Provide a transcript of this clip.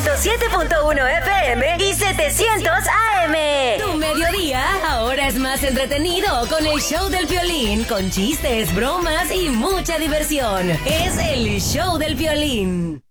107.1 FM y 700 AM. Tu mediodía ahora es más entretenido con el show del Piolín, con chistes, bromas y mucha diversión. Es el show del Piolín.